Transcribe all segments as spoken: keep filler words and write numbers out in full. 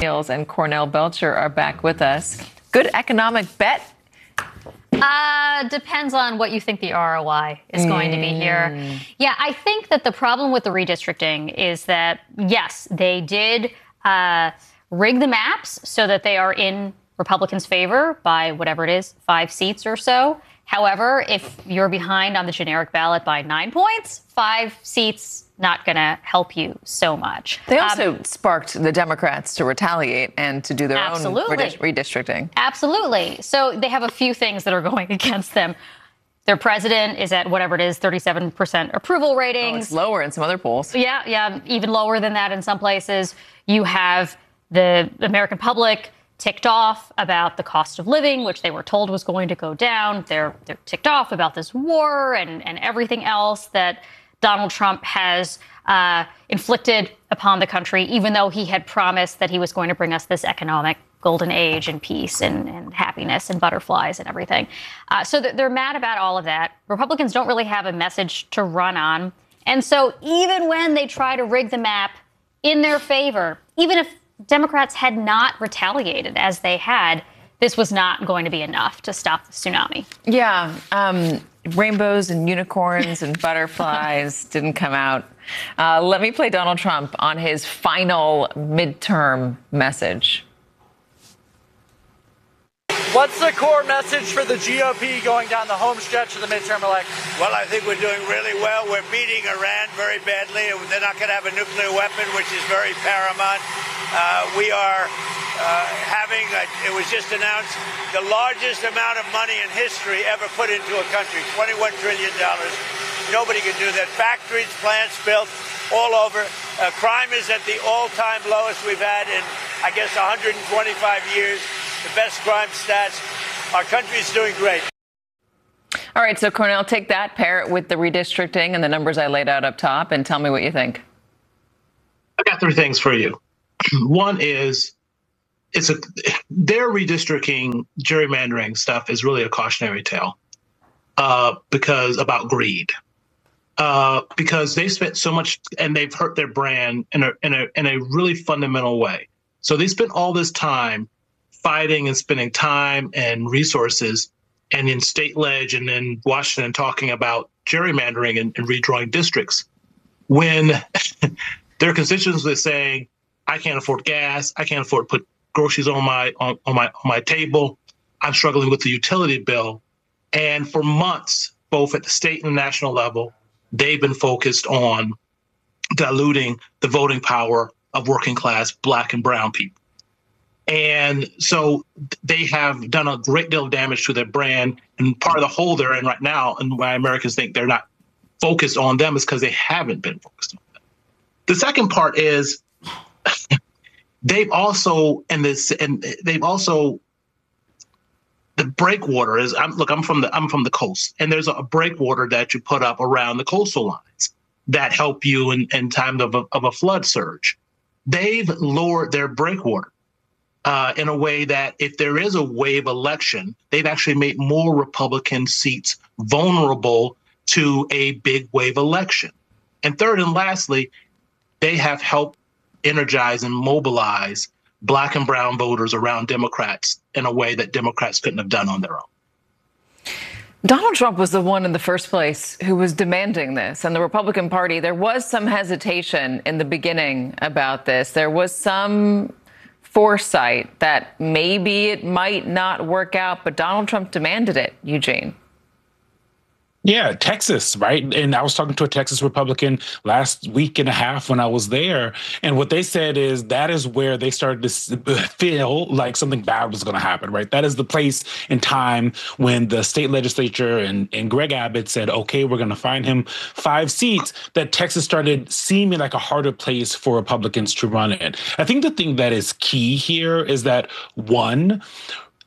And Cornell Belcher are back with us. Good economic bet? Uh, depends on what you think the R O I is going to be here. Yeah, I think that the problem with the redistricting is that, yes, they did uh, rig the maps so that they are in Republicans' favor by whatever it is, five seats or so. However, if you're behind on the generic ballot by nine points, five seats not going to help you so much. They also um, sparked the Democrats to retaliate and to do their absolutely. own redistricting. Absolutely. So they have a few things that are going against them. Their president is at whatever it is, thirty-seven percent approval ratings. Oh, it's lower in some other polls. Yeah, yeah, even lower than that in some places. You have the American public ticked off about the cost of living, which they were told was going to go down. They're, they're ticked off about this war and, and everything else that Donald Trump has uh, inflicted upon the country, even though he had promised that he was going to bring us this economic golden age and peace and, and happiness and butterflies and everything. Uh, so they're mad about all of that. Republicans don't really have a message to run on. And so even when they try to rig the map in their favor, even if Democrats had not retaliated as they had, this was not going to be enough to stop the tsunami. Yeah. Um, rainbows and unicorns and butterflies didn't come out. Uh, let me play Donald Trump on his final midterm message. What's the core message for the G O P going down the home stretch of the midterm election? Well, I think we're doing really well. We're beating Iran very badly. They're not going to have a nuclear weapon, which is very paramount. Uh, we are uh, having, a, it was just announced, the largest amount of money in history ever put into a country, twenty-one trillion dollars. Nobody can do that. Factories, plants built all over. Uh, crime is at the all-time lowest we've had in, I guess, one hundred twenty-five years. The best crime stats. Our country's doing great. All right, so Cornell, take that, pair it with the redistricting and the numbers I laid out up top, and tell me what you think. I got three things for you. One is, it's a their redistricting, gerrymandering stuff is really a cautionary tale, uh, because about greed, uh, because they spent so much and they've hurt their brand in a in a in a really fundamental way. So they spent all this time fighting and spending time and resources, and in state ledge and in Washington talking about gerrymandering and, and redrawing districts, when their constituents were saying, I can't afford gas, I can't afford to put groceries on my on, on my on my table, I'm struggling with the utility bill. And for months, both at the state and national level, they've been focused on diluting the voting power of working class Black and brown people. And so they have done a great deal of damage to their brand. And part of the hole they're in right now, and why Americans think they're not focused on them, is because they haven't been focused on them. The second part is they've also, and this, and they've also, the breakwater is, I'm, look, I'm from the, I'm from the coast, and there's a breakwater that you put up around the coastal lines that help you in, in time of a, of a flood surge. They've lowered their breakwater. Uh, in a way that if there is a wave election, they've actually made more Republican seats vulnerable to a big wave election. And third and lastly, they have helped energize and mobilize Black and brown voters around Democrats in a way that Democrats couldn't have done on their own. Donald Trump was the one in the first place who was demanding this. And the Republican Party, there was some hesitation in the beginning about this. There was some foresight that maybe it might not work out, but Donald Trump demanded it, Eugene. Yeah, Texas, right? And I was talking to a Texas Republican last week and a half when I was there. And what they said is that is where they started to feel like something bad was going to happen, right? That is the place and time when the state legislature and, and Greg Abbott said, okay, we're going to find him five seats, that Texas started seeming like a harder place for Republicans to run in. I think the thing that is key here is that, one,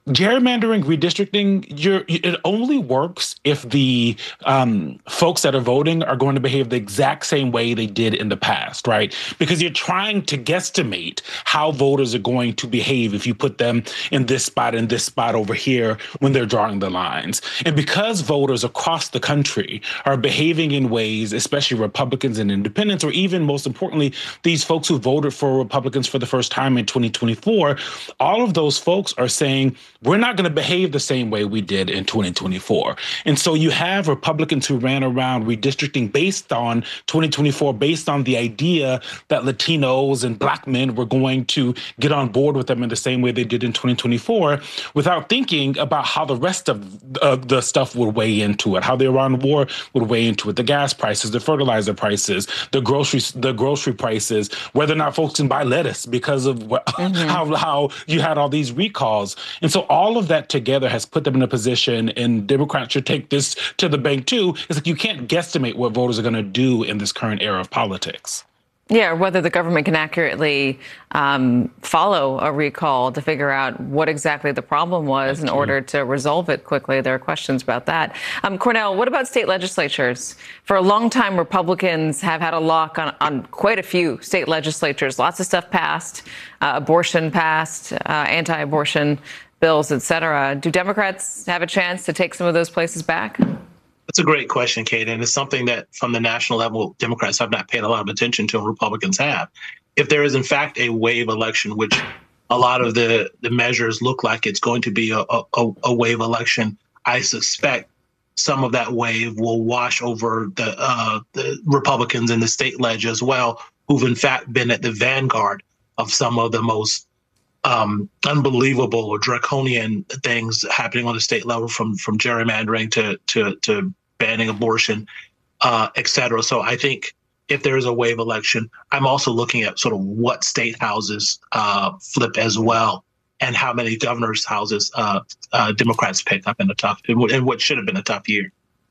gerrymandering, redistricting, you're, it only works if the um, folks that are voting are going to behave the exact same way they did in the past, right? Because you're trying to guesstimate how voters are going to behave if you put them in this spot and this spot over here when they're drawing the lines. And because voters across the country are behaving in ways, especially Republicans and independents, or even most importantly, these folks who voted for Republicans for the first time in twenty twenty-four, all of those folks are saying, we're not going to behave the same way we did in twenty twenty-four. And so you have Republicans who ran around redistricting based on twenty twenty-four, based on the idea that Latinos and Black men were going to get on board with them in the same way they did in twenty twenty-four, without thinking about how the rest of uh, the stuff would weigh into it, how the Iran war would weigh into it, the gas prices, the fertilizer prices, the grocery, the grocery prices, whether or not folks can buy lettuce because of mm-hmm. how, how you had all these recalls. And so all of that together has put them in a position, and Democrats should take this to the bank too. It's like you can't guesstimate what voters are going to do in this current era of politics. Yeah, or whether the government can accurately um, follow a recall to figure out what exactly the problem was in order to resolve it quickly. There are questions about that. Um, Cornel, what about state legislatures? For a long time, Republicans have had a lock on, on quite a few state legislatures. Lots of stuff passed, uh, abortion passed, uh, anti-abortion bills, et cetera. Do Democrats have a chance to take some of those places back? That's a great question, Kate, and it's something that from the national level, Democrats have not paid a lot of attention to and Republicans have. If there is, in fact, a wave election, which a lot of the, the measures look like it's going to be a, a, a wave election, I suspect some of that wave will wash over the, uh, the Republicans in the state ledge as well, who've, in fact, been at the vanguard of some of the most Um, unbelievable or draconian things happening on the state level, from from gerrymandering to to to banning abortion, uh, et cetera. So I think if there is a wave election, I'm also looking at sort of what state houses uh, flip as well, and how many governors' houses uh, uh, Democrats pick up in a tough in what should have been a tough year.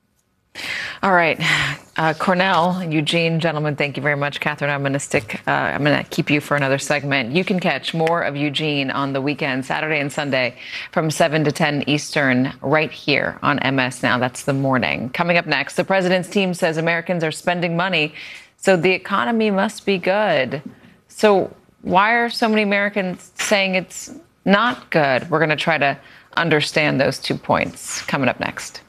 All right. Uh, Cornel, Eugene, gentlemen, thank you very much. Catherine, I'm going to stick, uh, I'm going to keep you for another segment. You can catch more of Eugene on the weekend, Saturday and Sunday from seven to ten Eastern, right here on M S Now. That's the morning. Coming up next, the president's team says Americans are spending money, so the economy must be good. So why are so many Americans saying it's not good? We're going to try to understand those two points coming up next.